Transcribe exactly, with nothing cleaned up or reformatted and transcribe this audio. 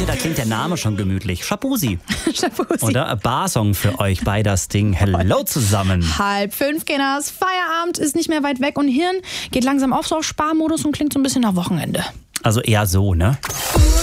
finde, da klingt der Name schon gemütlich. Shabusi. Shabusi. Oder ein Barsong für euch bei das Ding. Hello zusammen. Halb fünf, Kinders. Feierabend ist nicht mehr weit weg und Hirn geht langsam auf so auf Sparmodus und klingt so ein bisschen nach Wochenende. Also eher so, ne?